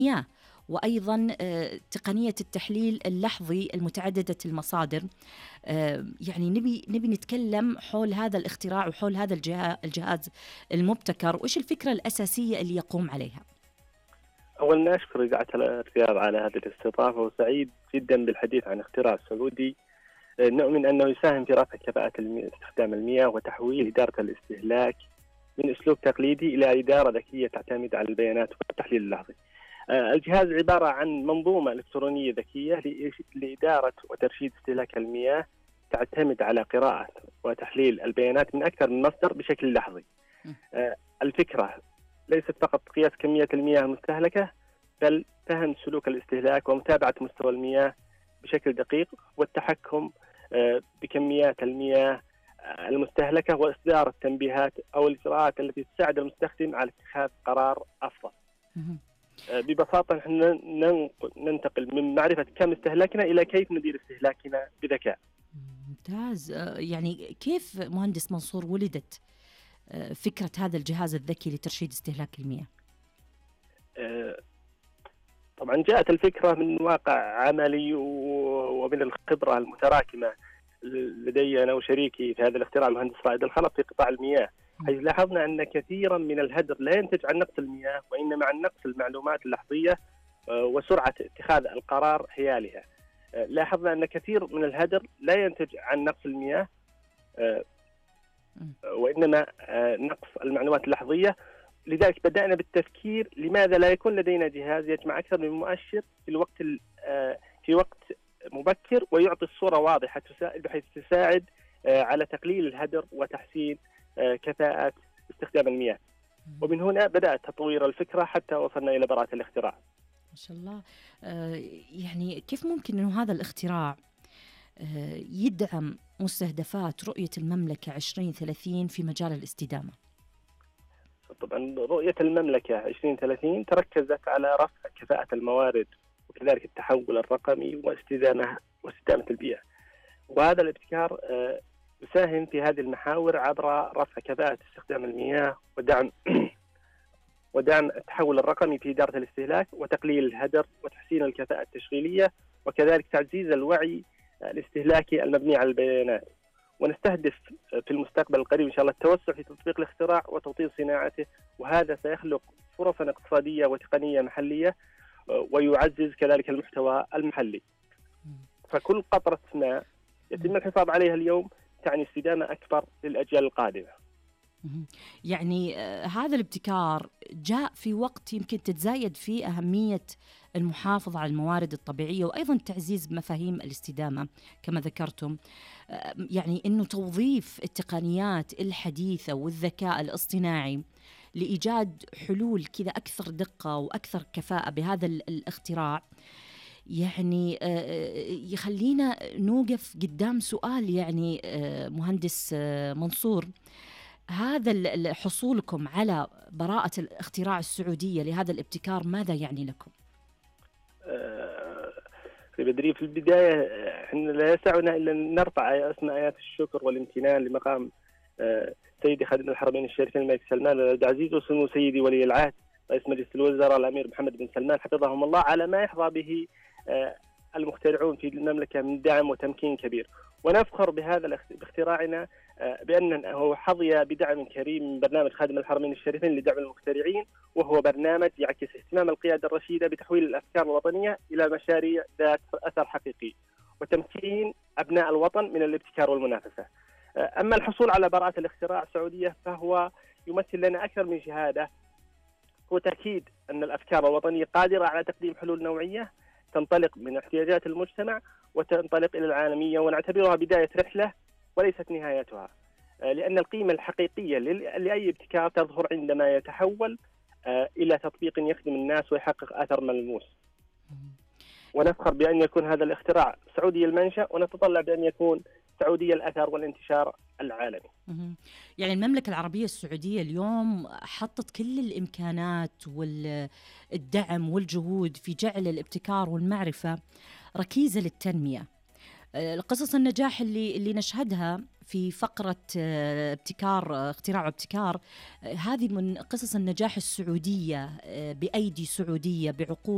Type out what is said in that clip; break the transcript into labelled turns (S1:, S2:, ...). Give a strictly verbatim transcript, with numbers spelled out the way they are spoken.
S1: المياه، وأيضا آه، تقنية التحليل اللحظي المتعددة المصادر. آه، يعني نبي نبي نتكلم حول هذا الاختراع وحول هذا الجها- الجهاز المبتكر، وإيش الفكرة الأساسية اللي يقوم عليها.
S2: أولا أشكر إذاعة الرياض على هذه الاستضافة، وسعيد جدا بالحديث عن اختراع سعودي. آه، نؤمن أنه يساهم في رفع كفاءة المي- استخدام المياه وتحويل إدارة الاستهلاك من أسلوب تقليدي إلى إدارة ذكية تعتمد على البيانات والتحليل اللحظي. آه، الجهاز عبارة عن منظومة إلكترونية ذكية لإيش- لإدارة وترشيد استهلاك المياه، تعتمد على قراءة وتحليل البيانات من أكثر من مصدر بشكل لحظي.
S1: م.
S2: آه، الفكرة ليست فقط قياس كمية المياه المستهلكة، بل فهم سلوك الاستهلاك ومتابعة مستوى المياه بشكل دقيق، والتحكم آه، بكميات المياه آه، المستهلكة، وإصدار التنبيهات أو الإجراءات التي تساعد المستخدم على اتخاذ قرار أفضل.
S1: مهم.
S2: آه، ببساطة نحن ننق- ننتقل من معرفة كم استهلاكنا إلى كيف ندير استهلاكنا بذكاء.
S1: ممتاز. آه، يعني كيف مهندس منصور ولدت آه، فكرة هذا الجهاز الذكي لترشيد استهلاك المياه؟
S2: آه، طبعا جاءت الفكرة من واقع عملي و- ومن الخبرة المتراكمة لدي أنا وشريكي في هذا الاختراع المهندس رائد الخلف في قطاع المياه، حيث لاحظنا أن كثيرا من الهدر لا ينتج عن نقص المياه، وإنما عن نقص المعلومات اللحظية آه، وسرعة اتخاذ القرار حيالها. آه، لاحظنا أن كثير من الهدر لا ينتج عن نقص المياه، آه،
S1: مم.
S2: وإنما آه، نقص المعلومات اللحظية. لذلك بدأنا بالتفكير، لماذا لا يكون لدينا جهاز يجمع أكثر من مؤشر في الوقت ال- آه، في وقت مبكر، ويعطي الصورة واضحة تساعد بحيث تساعد آه، على تقليل الهدر وتحسين آه، كفاءة استخدام المياه. ومن هنا بدأت تطوير الفكرة حتى وصلنا إلى براءة الاختراع.
S1: ما شاء الله. آه، يعني كيف ممكن أنه هذا الاختراع آه، يدعم مستهدفات رؤية المملكة عشرين ثلاثين في مجال الاستدامة؟
S2: طبعا رؤية المملكة عشرين ثلاثين تركزت على رفع كفاءة الموارد، وكذلك التحول الرقمي واستدامة واستدامة البيئة. وهذا الابتكار آه، يساهم في هذه المحاور عبر رفع كفاءة استخدام المياه، ودعم ودعم التحول الرقمي في إدارة الاستهلاك، وتقليل الهدر، وتحسين الكفاءة التشغيلية، وكذلك تعزيز الوعي الاستهلاكي المبني على البيانات. ونستهدف في المستقبل القريب إن شاء الله التوسع في تطبيق الاختراع وتوطين صناعته، وهذا سيخلق فرصا اقتصادية وتقنية محلية، ويعزز كذلك المحتوى المحلي. فكل قطرة ماء يتم الحفاظ عليها اليوم تعني استدامة أكبر للأجيال القادمة.
S1: مهم. يعني آه، هذا الابتكار جاء في وقت يمكن تتزايد فيه أهمية المحافظة على الموارد الطبيعية، وأيضا تعزيز مفاهيم الاستدامة كما ذكرتم. آه، يعني أنه توظيف التقنيات الحديثة والذكاء الاصطناعي لإيجاد حلول كذا أكثر دقة وأكثر كفاءة بهذا ال- الاختراع، يعني آه، آه، يخلينا نوقف قدام سؤال. يعني آه، مهندس آه، منصور، هذا ال- ال- حصولكم على براءة الاختراع السعودية لهذا الابتكار ماذا يعني لكم؟
S2: آه، في بدري في البداية آه، احنا لا يسعنا إلا أن نرفع أسمى آيات الشكر والامتنان لمقام آه، سيدي خادم الحرمين الشريفين الملك سلمان العبد العزيز، وسمو سيدي ولي العهد رئيس مجلس الوزراء الأمير محمد بن سلمان حفظهم الله، على ما يحظى به آه، المخترعون في المملكة من دعم وتمكين كبير. ونفخر بهذا الاخت- باختراعنا آه، بأنه حظي بدعم كريم من برنامج خادم الحرمين الشريفين لدعم المخترعين، وهو برنامج يعكس اهتمام القيادة الرشيدة بتحويل الأفكار الوطنية إلى مشاريع ذات أثر حقيقي، وتمكين أبناء الوطن من الابتكار والمنافسة. أما الحصول على براءة الاختراع السعودية فهو يمثل لنا أكثر من شهادة، هو تأكيد أن الأفكار الوطنية قادرة على تقديم حلول نوعية تنطلق من احتياجات المجتمع وتنطلق إلى العالمية، ونعتبرها بداية رحلة وليست نهايتها. لأن القيمة الحقيقية لأي ابتكار تظهر عندما يتحول إلى تطبيق يخدم الناس ويحقق أثر ملموس. ونفخر بأن يكون هذا الاختراع سعودي المنشأ، ونتطلع بأن يكون سعودي الأثر والانتشار العالمي.
S1: مهم. يعني المملكة العربية السعودية اليوم حطت كل الإمكانات والدعم والجهود في جعل الابتكار والمعرفة ركيزة للتنمية. آه، قصص النجاح اللي اللي نشهدها في فقرة آه، ابتكار آه، اختراع وابتكار، آه، هذه من قصص النجاح السعودية، آه، بأيدي سعودية بعقول